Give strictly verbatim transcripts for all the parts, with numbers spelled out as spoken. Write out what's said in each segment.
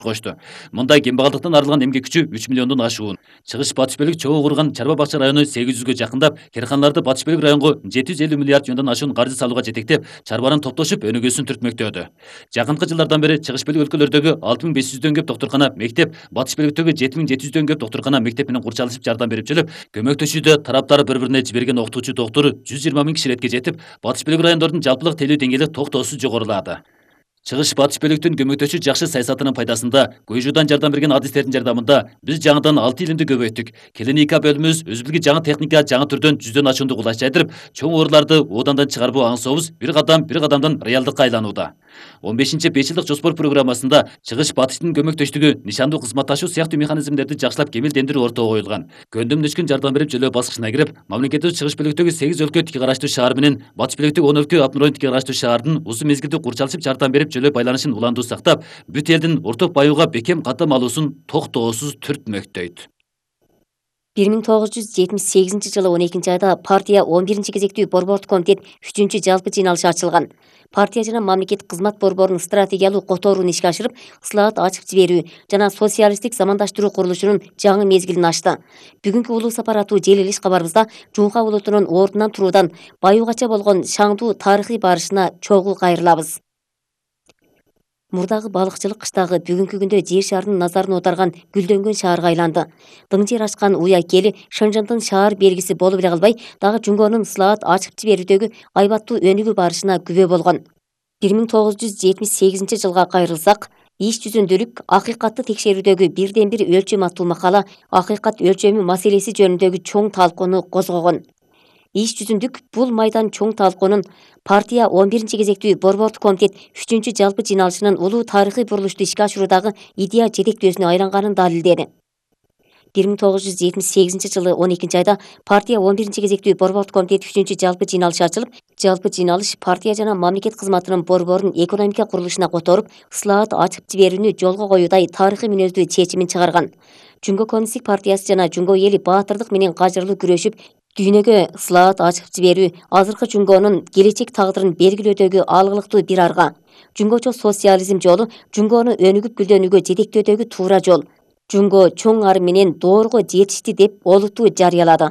кошту. Мындай кембагалдыктан арылган эмгек күчү үч миллиондон ашуун. Чыгыш Батыш Белек чогуу курган чарба бакча району сегиз жүзгө жакындап, керканаларды Батыш Белек районго жети жүз элүү миллиард жондан ашуун каржы салууга жетектеп, чарбанын топтошуп өнүгүүсүн түртмөктөдү. Жакынкы жылдардан бери Чыгыш Белек өлкөлөрдөгү алты миң беш жүздөн көп доктуркана, мектеп, Батыш Белектеги жети миң жети жүздөн көп доктуркана, мектеп менен курчалышып жардам берип жүрүп, көмөктөшүүдө тараптар бири-бирине жиберген окутуучу доктур жүз жыйырма миң киширетке жетип, Батыш Белек райондордун жалпылык тейлөө деңгээли токтоосуз жогорулады. Чыгыш Батыш Белектин көмөктөшүү жакшы саясатынын пайдасында, көйжудан жардам берген адистердин жардамында биз жаңыдан алты илимди көбөйттүк. Клиника бөлүмүбүз өзүбүзгө жаңы техника, жаңы түрдөн жүздөн ашуунду кулач жайдырып, чоң ооруларды оодандан чыгарбоо аңсообуз бир кадам бир кадамдан реалдыкка айланууда. он бешинчи беш жылдык жоспор программасында Чыгыш Батыштын көмөктөштүгү, нишандуу кызматташуу сыяктуу механизмдерди жакшылап кемелдендирүү ортого коюлган. Көндүм нечкин жардам берип жөлөө баскычына кирип, мамлекетибиз Чыгыш Белектеги сегиз өлкө тике караштуу шаар менен Батыш Белектеги он өлкө автономдук тике караштуу шаардын узун мезгилдүү курчалышып жардам берип жөлөө байланышын уландуу сактап, бүт элдин орток баюуга бекем каттам алуусун токтоосуз түртмөктөйт. бир миң тогуз жүз жетимиш сегизинчи жылы он экинчи айда партия он биринчи кезектүү борбордук комитет үчүнчү жалпы жыйналышы ачылган. Партия жана мамлекет кызмат борборунун стратегиялуу которууну ишке ашырып, ысылаат ачып жиберүү жана социалисттик замандаштыруу курулушунун жаңы мезгилин ачты. Бүгүнкү улуу сапар аттуу желилиш кабарыбызда Жумка улутунун ордунан туруудан баюугача болгон шаңдуу тарыхый барышына чогуу кайрылабыз. Мурдагы балыкчылык кыштагы бүгүнкү күндө жер шарынын назарын оодарган гүлдөнгөн шаарга айланды. Дың жер ачкан уя кели Шыңжындын шаар белгиси болуп эле калбай, дагы Жунгонун ысылаат ачып жиберүүдөгү айбаттуу өнүгүү барышына күбө болгон. бир миң тогуз жүз жетимиш сегизинчи жылга кайрылсак, иш жүзүндүүлүк акыйкатты текшерүүдөгү бирден бир өлчөм аттуу макала акыйкат өлчөмү маселеси жөнүндөгү чоң талкууну козгогон. Иш жүзүндүк бул майдан чоң талкуунун партия он биринчи кезектүү борбордук комитет үчүнчү жалпы жыйналышынын улуу тарыхый бурулушту ишке ашыруудагы идея жетектөөсүнө айланганын далилдеди. бир миң тогуз жүз жетимиш сегизинчи жылы он экинчи айда партия он биринчи кезектүү борбордук комитет үчүнчү жалпы жыйналышы ачылып, жалпы жыйналыш партия жана мамлекет кызматынын борборун экономика курулушуна которуп, ысылаат ачып жиберүүнү жолго коюудай тарыхый мүнөздүү чечимин чыгарган. Жунго коммунисттик партиясы жана Жунго эли баатырдык менен кажырлуу күрөшүп, дүйнөгө ысылаат ачып жиберүү азыркы Жунгонун келечек тагдырын белгилөөдөгү алгылыктуу бир арга. Жунгочо социализм жолу Жунгону өнүгүп гүлдөнүүгө жетектөөдөгү туура жол. Жунго чоң ары менен доорго жетишти деп олуттуу жарыялады.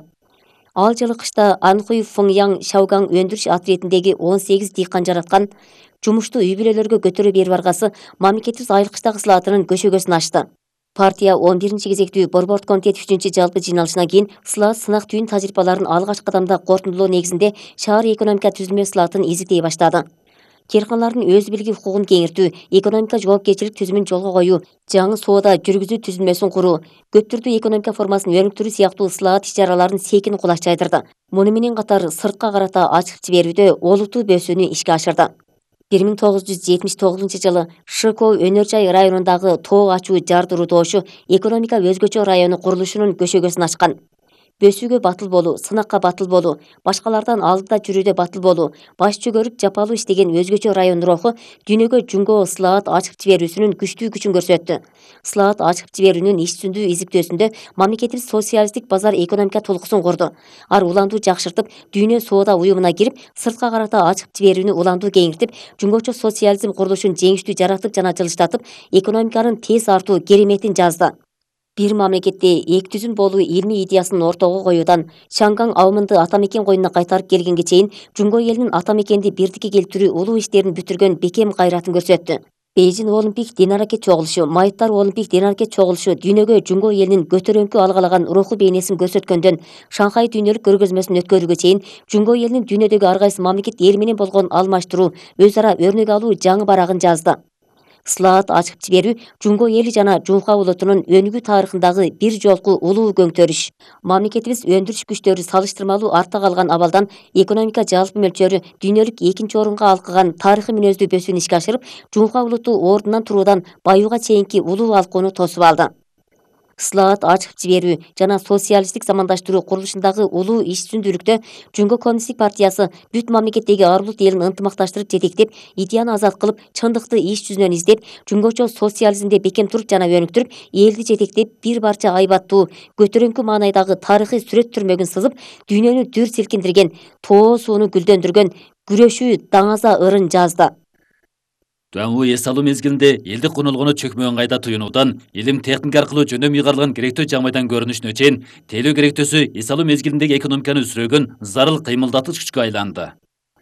Ал жылы кышта Анхуй Фыңяң Шаугаң өндүрүш ответиндеги он сегиз дыйкан жараткан жумушту үй бүлөлөргө көтөрө берип баргасы мамлекетибиз айыл кыштагы ысылаатынын көшөгөсүн ачты. Партия он биринчи кезектүү борбордук комитет үчүнчү жалпы жыйналышынан кийин ысылаат сынак түйүн тажрыйбаларын алгач кадамда корутундулоо негизинде шаар экономика түзүлмө ысылаатын изилдей баштады. Керканалардын өз билги укугун кеңиртүү, экономика жоопкерчилик түзүмүн жолго коюу, жаңы соода жүргүзүү түзүлмөсүн куруу, көп түрдүү экономика формасын өнүктүрүү сыяктуу ысылаат иш-чараларын секин кулач жайдырды. Муну менен катар сыртка карата ачып жиберүүдө олуттуу бөсүүнү ишке ашырды. бир миң тогуз жүз жетимиш тогузунчу жылы Шыков өнөр жай районундагы тоо ачуу жардыруу дошу экономика өзгөчө району курулушунун көшөгөсүн ачкан. Бөсүүгө батыл болуу, сынакка батыл болуу, башкалардан алдыда жүрүүдө батыл болуу, баш чөгөрүп жапалуу иштеген өзгөчө район руху дүйнөгө Жунго ысылаат ачып жиберүүсүнүн күчтүү күчүн көрсөттү. Ысылаат ачып жиберүүнүн иш жүзүндүү изилтөөсүндө мамлекетибиз социалисттик базар экономика толкусун курду. Ар уландуу жакшыртып, дүйнө соода уюмуна кирип, сыртка карата ачып жиберүүнү уландуу кеңиртип, Жунгочо социализм курулушун жеңиштүү жаратып жана жылыштатып, экономиканын тез артуу кереметин жазды. Бир мамлекетте эки түзүн болуу илмий идеясын ортого коюудан Шаңгаң Аумынды атамекен коюнуна кайтарып келгенге чейин Жунго элинин атамекенди бирдикке келтирүү улуу иштерин бүтүргөн бекем кайратын көрсөттү. Бейжин Олимпик дин-аракет чогулушу, Майыттар Олимпик дин-аракет чогулушу дүйнөгө Жунго элинин көтөрөңкү алгалаган руху бейнесин көрсөткөндөн Шанхай дүйнөлүк көргөзмөсүн өткөрүүгө чейин Жунго элинин дүйнөдөгү ар кайсы мамлекет эл менен болгон алмаштыруу, өз ара өрнөк алуу жаңы барагын жазды. Ысылаат ачып жиберүү Жунго эли жана Жумка улутунун өнүгүү тарыхындагы бир жолку улуу көңтөрүш. Мамлекетибиз өндүрүш күчтөрү салыштырмалуу артта калган абалдан экономика жалпы мөлчөрү дүйнөлүк экинчи орунга алкыган тарыхый мүнөздүү бөсүүнү ишке ашырып, Жумка улуту ордунан туруудан баюуга чейинки улуу алкууну тосуп алды. Ысылаат ачып жиберүү жана социалисттик замандаштыруу курулушундагы улуу иш жүзүндүүлүктө Жунго коммунисттик партиясы бүт мамлекеттеги ар улут элин ынтымакташтырып жетектеп, идеяны азат кылып, чындыкты иш жүзүнөн издеп, Жунгочо социализмде бекем туруп жана өнүктүрүп, элди жетектеп бир барча айбаттуу, көтөрөңкү маанайдагы тарыхый сүрөт түрмөгүн сызып, дүйнөнү дүр силкиндирген, тоо сууну гүлдөндүргөн күрөшүү даңаза ырын жазды. Даңу эс алуу мезгилинде элдик конолгону чөкмөгөн кайда туюнуудан, илим техника аркылуу жөнөм ыйгарылган керектөө жаңмайдан көрүнүшүнө чейин тейлөө керектөөсү эс алуу мезгилиндеги экономиканы өсүрөгөн зарыл кыймылдатыч күчкө айланды.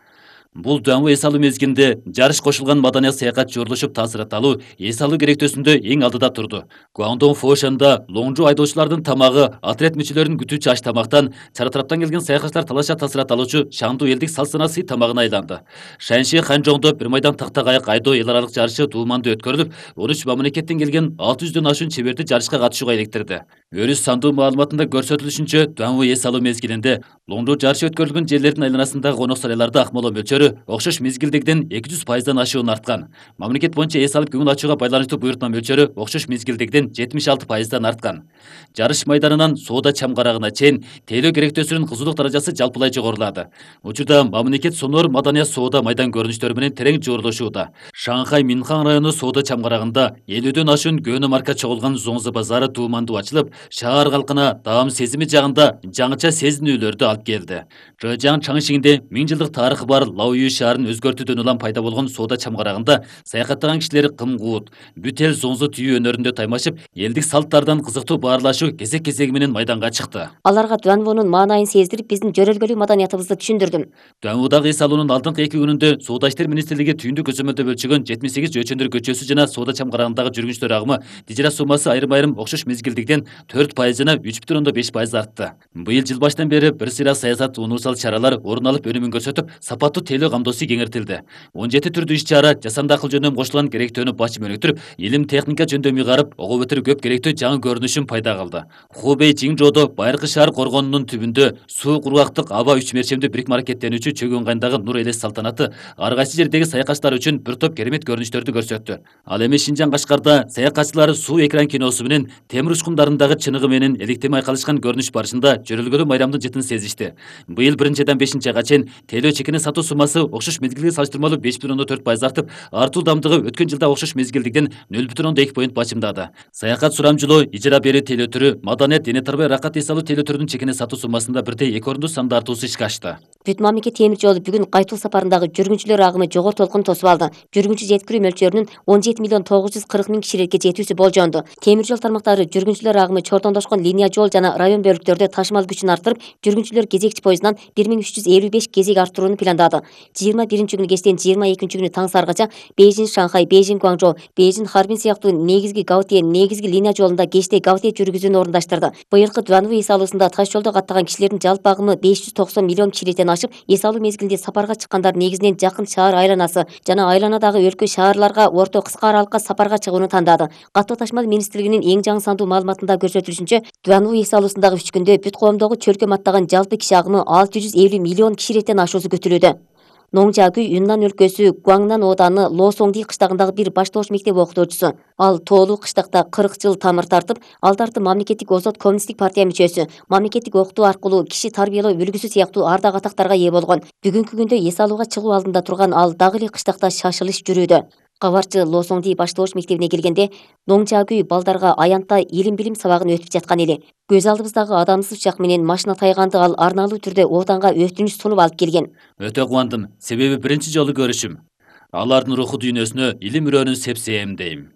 Бул даңу эс алуу мезгилинде жарыш кошулган маданият саякат жорулушуп таасират алуу эс алуу керектөөсүндө эң алдыда турду. Гуандон Фошанда лоңжу айдоочулардын тамагы отряд мүчөлөрүнүн күтүүчү аш тамактан, чара тараптан келген саякатчылар талаша таасират алуучу шаңдуу элдик салт-санаа сый тамагына айланды. Шанши Ханчжоңдо бир майдан такта кайык айдоо эл аралык жарышы туумандуу өткөрүлүп, он үч мамлекеттен келген алты жүздөн ашуун чеберди жарышка катышууга иликтирди. Өрүс сандуу маалыматында көрсөтүлүшүнчө, даңу эс алуу мезгилинде лоңжу жарышы өткөрүлгөн жерлердин айланасындагы конок сарайларда акмоолоо мөлчөрү окшош мезгилдегиден эки жүз пайыздан ашуун арткан. Мамлекет боюнча эс алып көңүл ачууга байланыштуу буйртма мөлчөрү окшош мезгилдегиден жетимиш алты пайыздан арткан. Жарыш майданынан соода чамгарагына чейин тейлөө керектөөсүнүн кызуулук даражасы жалпылай жогорулады. Учурда мамлекет сонор маданият соода майдан көрүнүштөрү менен терең жуурулушууда. Шанхай Минхан району соода чамгарагында элүүдөн ашуун көөнө марка чогулган зоңзо базары туумандуу ачылып, шаар калкына даам сезими жагында жаңыча сезинүүлөрдү алып келди. Жожаң Чаңшигинде миң жылдык тарыхы бар Лаоюй шаарын өзгөртүүдөн улам пайда болгон соода чамгарагында саякаттаган кишилер кым-куут, бүтел зоңзо түйүү өнөрүндө таймашып, элдик салттардан кызыктуу баарлашуу кезек-кезеги менен майданга чыкты. Аларга Дуанвонун маанайын сездирип, биздин жөрөлгөлүү маданиятыбызды түшүндүрдүм. Дуанвудагы эс алуунун алдыңкы эки күнүндө Соода иштер министрлиги түйүндүк көзөмөлдө бөлчөгөн жетимиш сегиз жөчөндөр көчөсү жана соода чамгарагындагы жүргүнчүлөр агымы тижерат суммасы айрым-айрым окшош мезгилдигиден төрт пайыз жана үч бүтүн ондон беш пайыз артты. Быйыл жыл башынан бери бир сыйра саясат унуусал чаралар орун алып өнүмүн көрсөтүп, сапаттуу тейлөө камдоосу кеңейтилди. он жети түрдүү иш-чара жасанды акыл жөндөм кошулган керектөөнү башчы өнүктүрүп, илим техника жөндөм ыйгарып, ого бетер көп керектөө жаңы көрүнүшүн пайда кылды. Хубей Жиңжоодо байыркы шаар коргоонунун түбүндө суу кургактык аба үч мерчемдүү бирикме аракеттенүүчү чөгөн кайындагы нур элес салтанаты ар кайсы жердеги саякатчылар үчүн бир топ керемет көрүнүштөрдү көрсөттү. Ал эми Шинжаң Кашкарда саякатчылар суу экран киносу менен темир учкундарындагы чыныгы менен электемей калышкан көрүнүш барышында жөрөлгөлүү майрамдын жытын сезишти. Быйыл биринчиден бешинчи айга чейин тейлөө чекини сатуу суммасы окшош мезгилге салыштырмалуу беш бүтүн ондон төрт пайыз артып, артуу ылдамдыгы өткөн жылда окшош мезгилдигиден нөл бүтүн ондон эки поинт бачымдады. Саякат сурамжылоо, ижара берүү тейлөө түрү, маданият, дене тарбай ракат эс алуу тейлөө түрүнүн чекини сатуу суммасында бирдей эки орунду санда артуусу ишке ашты. Бүт мамлекет темир жолу бүгүн кайтуу сапарындагы жүргүнчүлөр агымы жогору толкун тосуп алды. Жүргүнчү жеткирүү мөлчөрүнүн он жети миллион тогуз жүз кырк миң кишилекке жетүүсү болжонду. Темир жол тармактары жүргүнчүлөр агымы чордондошкон линия жол жана район бөлүктөрдө ташымал күчүн арттырып, жүргүнчүлөр кезекчи поездунан бир миң үч жүз элүү беш кезек арттырууну пландады. жыйырма биринчи күнү кечтен жыйырма экинчи күнү таң сааргача Бейжин Шанхай, Бейжин Гуаңжоу, Бейжин Харбин сыяктуу негизги Гаутие негизги линия жолунда кечте Гаутие жүргүзүүнү орундаштырды. Быйылкы Дуанву эс алуусунда таш жолдо каттаган кишилердин жалпы агымы беш жүз токсон миллион кишиликтен ашып, эс алуу мезгилинде сапарга чыккандар негизинен жакын шаар айланасы жана айланадагы өлкө шаарларга орто кыска аралыкка сапарга чыгууну тандады. Каттоо ташмал министрлигинин эң жаңы сандуу маалыматында көрсөтүлүшүнчө, Дуанву эс алуусундагы үч күндө бүт коомдогу чөлкөм аттаган жалпы киши агымы алты жүз элүү миллион кишиликтен ашуусу күтүлүүдө. Ноңжагүй Юннан өлкөсү Гуаңнан ооданы Лосоңди кыштагындагы бир баштоош мектеп окутуучусу. Ал тоолуу кыштакта кырк жыл тамыр тартып, алдарты мамлекеттик озот коммунисттик партия мүчөсү, мамлекеттик окутуу аркылуу киши тарбиялоо үлгүсү сыяктуу ардак атактарга ээ болгон. Бүгүнкү күндө эс алууга чыгуу алдында турган ал дагы эле кыштакта шашылыш жүрүүдө. Кабарчы Лосоңди баштоош мектебине келгенде, Ноңжагүй балдарга аянтта илим билим сабагын өтүп жаткан эле. Көз алдыбыздагы адамсыз учак менен машина тайганды ал арналуу түрдө отанга өтүнүч сунуп алып келген. Өтө кубандым, себеби биринчи жолу көрүшүм. Алардын руху дүйнөсүнө илим үрөөнүн сепсейм дейм.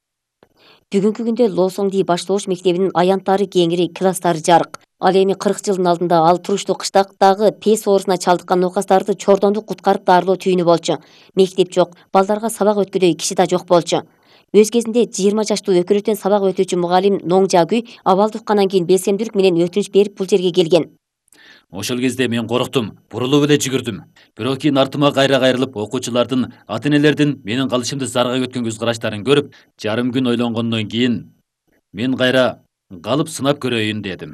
Бүгүнкү күндө Лосоңди баштоош мектебинин аянттары кеңири, класстары жарык. Ал эми кырк жылдын алдында ал туруштуу кыштактагы пес оорусуна чалдыккан нокастарды чордонду куткарып дарылоо түйүнү болчу. Мектеп жок, балдарга сабак өткөдөй киши да жок болчу. Өз кезинде жыйырма жаштуу өкүлөттөн сабак өтүүчү мугалим Ноңжагүй абалды уккандан кийин белсемдүүлүк менен өтүнүч берип бул жерге келген. Ошол кезде мен короктум, бурулуп эле жүгүрдүм. Бирок кийин артыма кайра кайрылып, окуучулардын, ата-энелердин менин калышымды зарга өткөн көз караштарын көрүп, жарым күн ойлонгондон кийин мен кайра калып сынап көрөйүн дедим.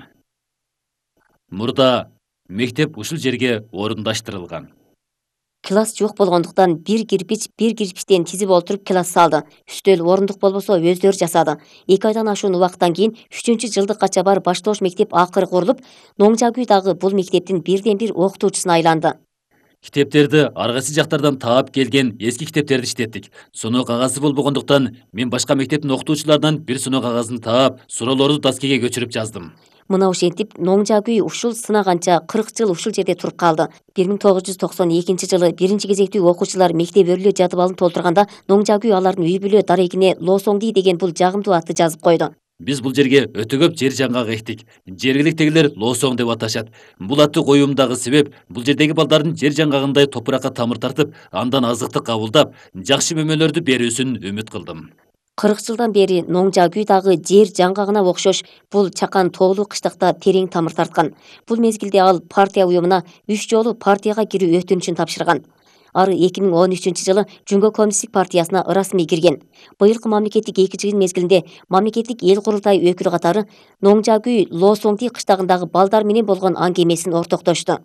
Мурда мектеп ушул жерге орундаштырылган. Класс жок болгондуктан бир кирпич бир кирпичтен тизип олтуруп класс салды. Үстөл орундук болбосо өздөрү жасады. эки айдан ашуун убакыттан кийин үчүнчү жылдыккача бар баштоош мектеп акыры курулуп, Ноңжагүй дагы бул мектептин бирден бир окутуучусуна айланды. Китептерди ар кайсы жактардан таап келген эски китептерди иштеттик. Суноо кагазы болбогондуктан мен башка мектептин окутуучуларынан бир суноо кагазын таап, суроолорду доскеге көчүрүп жаздым. Мына ошентип Ноңжагүй ушул сынаганча кырк жыл ушул жерде туруп калды. бир миң тогуз жүз токсон экинчи жылы биринчи кезектүү окуучулар мектеп өрлө жадыбалын толтурганда Ноңжагүй алардын үй бүлө дарегине Лосоңди деген бул жагымдуу атты жазып койду. Биз бул жерге өтө көп жер жаңгак эктик. Жергиликтегилер Лосоң деп аташат. Бул атты коюумдагы себеп бул жердеги балдардын жер жаңгагындай топуракка тамыр тартып, андан азыкты кабылдап, жакшы мөмөлөрдү берүүсүн үмүт кылдым. кырк жылдан бери Ноңжагүй дагы жер жаңгагына окшош бул чакан тоолуу кыштакта терең тамыр тарткан. Бул мезгилде ал партия уюмуна үч жолу партияга кирүү өтүнүчүн тапшырган. Ары эки миң он үчүнчү жылы Жүнгө коммунисттик партиясына ырасмий кирген. Быйылкы мамлекеттик эки жыйын мезгилинде мамлекеттик эл курултай өкүлү катары Ноңжагүй Лосоңди кыштагындагы балдар менен болгон аңгемесин ортоктошту.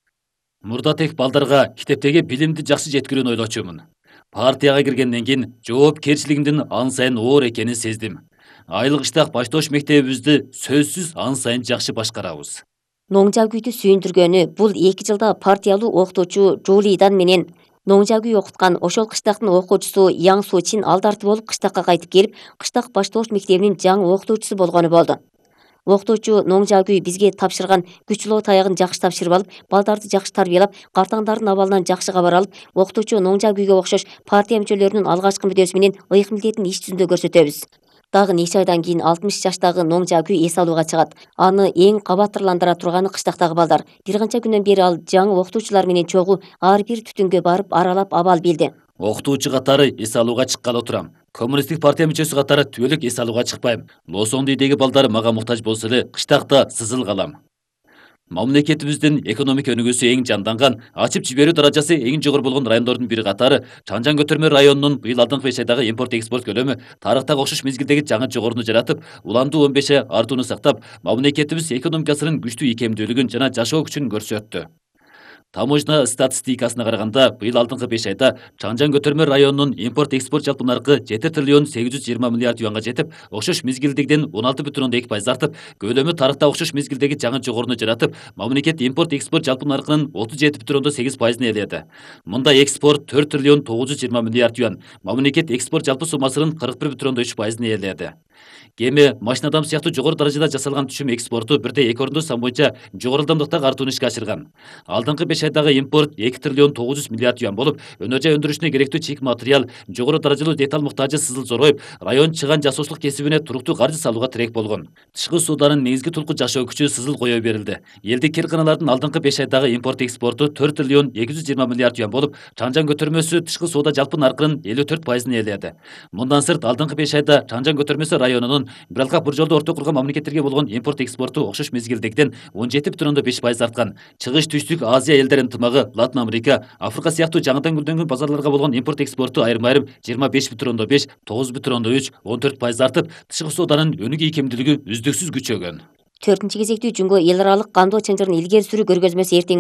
Мурда тек балдарга китептеги билимди жакшы жеткирүүнү ойлочумун. Партияга киргенден кийин жоопкерчилигимдин ан сайын оор экенин сездим. Айлык иштак баштоош мектебибизди сөзсүз ан сайын жакшы башкарабыз. Ноңжагүйдү сүйүндүргөнү бул эки жылда партиялуу окутуучу Жулидан менен Ноңжагүй окуткан ошол кыштактын окуучусу Яң Сучин алдарты болуп кыштакка кайтып келип, кыштак баштоош мектебинин жаңы окутуучусу болгону болду. Окутуучу Ноңжагүй бизге тапшырган күчлөө таягын жакшы тапшырып алып, балдарды жакшы тарбиялап, картаңдардын абалынан жакшы кабар алып, окутуучу Ноңжагүйгө окшош партия мүчөлөрүнүн алгачкы мүдөөсү менен ыйык милдетин иш жүзүндө көрсөтөбүз. Дагы нече айдан кийин алтымыш жаштагы Ноңжагүй эс алууга чыгат. Аны эң кабаттырландыра турганы кыштактагы балдар. Бир канча күндөн бери ал жаңы окутуучулар менен чогуу ар бир түтүнгө барып аралап абал билди. Окутуучу катары эс алууга чыккалы турам. Коммунисттик партия мүчөсү катары түбөлүк эс алууга чыкпайм. Лосоңдийдеги балдар мага муктаж болсо эле кыштакта сызыл калам. Мамлекетибиздин экономика өнүгүүсү эң жанданган, ачып жиберүү даражасы эң жогору болгон райондордун бири катары Чанжан Көтөрмө районунун быйыл алдыңкы беш айдагы импорт экспорт көлөмү тарыхтагы окшош мезгилдеги жаңы жогоруну жаратып, уламдуу он беш ай артууну сактап, мамлекетибиз экономикасынын күчтүү ийкемдүүлүгүн жана жашоо күчүн көрсөттү. Таможня статистикасына караганда, быйыл алдыңкы беш айда Чанжан Көтөрмө районунун импорт-экспорт жалпы наркы жети триллион сегиз жүз жыйырма миллиард юанга жетип, окшош мезгилдегиден он алты бүтүн ондон эки пайыз артып, көлөмү тарыхта окшош мезгилдеги жаңы жогоруну жаратып, мамлекет импорт-экспорт жалпы наркынын отуз жети бүтүн ондон сегиз пайызын ээледи. Мында экспорт төрт триллион тогуз жүз жыйырма миллиард юан, мамлекет экспорт жалпы суммасынын кырк бир бүтүн ондон үч пайызын ээледи. Кеме, машинадам сыяктуу жогору даражада жасалган түшүм экспорту бирдей эки орунду сан боюнча жогору ылдамдыктагы артууну ишке ашырган. Алдыңкы беш айдагы импорт эки триллион тогуз жүз миллиард юан болуп, өнөр жай өндүрүшүнө керектүү чийик материал, жогору даражалуу деталь муктажы сызыл зоройуп, район чыган жасоочулук кесибине туруктуу каржы салууга тирек болгон. Тышкы сууданын негизги тулку жашоо күчү сызыл кое берилди. Элдик кирканалардын алдыңкы беш айдагы импорт экспорту төрт триллион эки жүз жыйырма миллиард юан болуп, Чанжан Көтөрмөсү тышкы сууда жалпы наркынын элүү төрт пайызын ээледи. Мындан сырт алдыңкы беш айда Чанжан Көтөрмөсү районунун Биралкак бир жолдо орто курган мамлекеттерге болгон импорт экспорту окшош мезгилдегиден он жети бүтүн ондон беш пайыз арткан. Чыгыш түштүк Азия элдери ынтымагы, Латын Америка, Африка сыяктуу жаңыдан гүлдөнгөн базарларга болгон импорт экспорту айрым-айрым жыйырма беш бүтүн ондон беш, тогуз бүтүн ондон үч, он төрт пайыз артып, тышкы сооданын өнүк ийкемдүүлүгү үздүксүз күчөгөн. төртүнчү кезектүү Жүнгө эл аралык кандоо чынжырын илгери сүрүү көргөзмөсү эртең